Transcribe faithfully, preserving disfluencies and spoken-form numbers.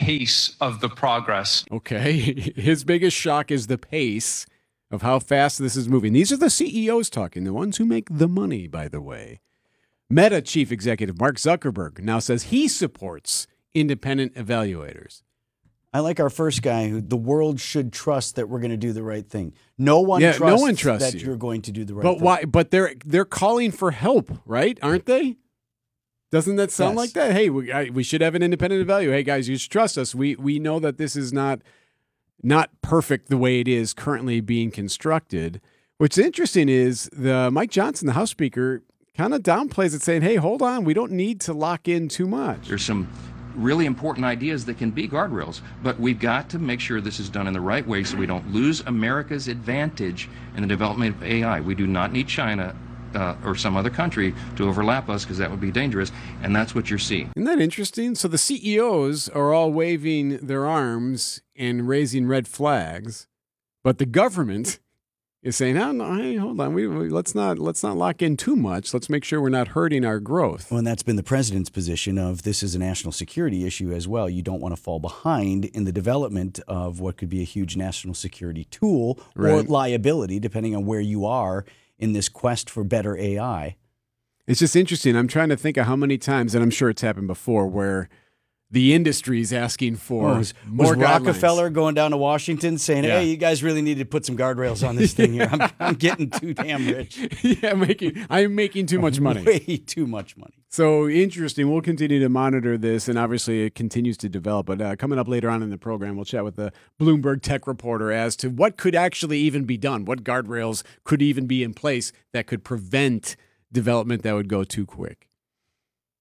pace of the progress. Okay. His biggest shock is the pace of how fast this is moving. These are the C E Os talking, the ones who make the money, by the way. Meta chief executive Mark Zuckerberg now says he supports independent evaluators. I like our first guy who the world should trust that we're going to do the right thing. No one yeah, trusts no one trusts that you. you're going to do the right but thing. But why? But they're they're calling for help, right? Aren't they? Doesn't that sound Yes. like that? Hey, we, I, we should have an independent evaluator. Hey, guys, you should trust us. We we know that this is not not perfect the way it is currently being constructed. What's interesting is the Mike Johnson, the House Speaker, kind of downplays it, saying, "Hey, hold on, we don't need to lock in too much." There's some really important ideas that can be guardrails, but we've got to make sure this is done in the right way so we don't lose America's advantage in the development of A I. We do not need China uh, or some other country to overlap us, because that would be dangerous, and that's what you're seeing. Isn't that interesting? So the C E Os are all waving their arms and raising red flags, but the government is saying, "Oh no, hey, hold on, we, we let's not let's not lock in too much. Let's make sure we're not hurting our growth." Well, and that's been the president's position of this is a national security issue as well. You don't want to fall behind in the development of what could be a huge national security tool or Right. liability, depending on where you are in this quest for better A I. It's just interesting. I'm trying to think of how many times, and I'm sure it's happened before, where the industry's asking for was, more was guidelines. Rockefeller going down to Washington saying, Yeah. "Hey, you guys really need to put some guardrails on this thing here. I'm, I'm getting too damn rich. yeah, making I'm making too much money. Way too much money." So interesting. We'll continue to monitor this, and obviously it continues to develop. But uh, coming up later on in the program, we'll chat with the Bloomberg tech reporter as to what could actually even be done, what guardrails could even be in place that could prevent development that would go too quick.